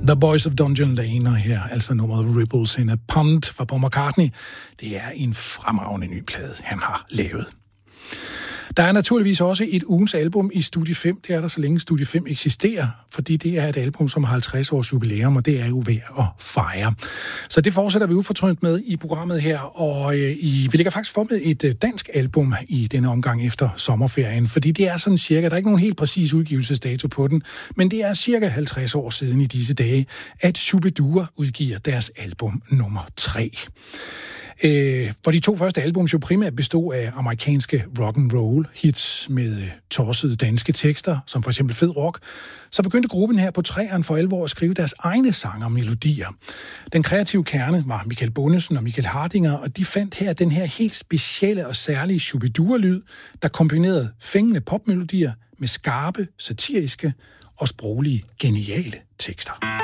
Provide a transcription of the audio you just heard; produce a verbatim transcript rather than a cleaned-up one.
The Boys of Dungeon Lane, og her altså nummeret Ripples in a Pond fra Paul McCartney. Det er en fremragende ny plade, han har lavet. Der er naturligvis også et ugens album i Studie fem. Det er der, så længe Studie fem eksisterer, fordi det er et album, som har halvtreds års jubilæum, og det er jo værd at fejre. Så det fortsætter vi ufortrødent med i programmet her, og øh, i, vi lægger faktisk for med et øh, dansk album i denne omgang efter sommerferien, fordi det er sådan cirka, der er ikke nogen helt præcis udgivelsesdato på den, men det er cirka halvtreds år siden i disse dage, at Shubidua udgiver deres album nummer tre. Øh, hvor de to første albums jo primært bestod af amerikanske rock and roll hits med øh, tossede danske tekster, som for eksempel Fed Rock, så begyndte gruppen her på treeren for alvor at skrive deres egne sange og melodier. Den kreative kerne var Michael Bundesen og Michael Hardinger, og de fandt her den her helt specielle og særlige Shubidua-lyd, der kombinerede fængende popmelodier med skarpe, satiriske og sproglige geniale tekster.